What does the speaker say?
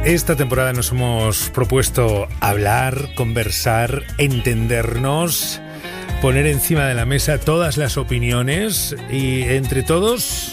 Esta temporada nos hemos propuesto hablar, conversar, entendernos, poner encima de la mesa todas las opiniones y entre todos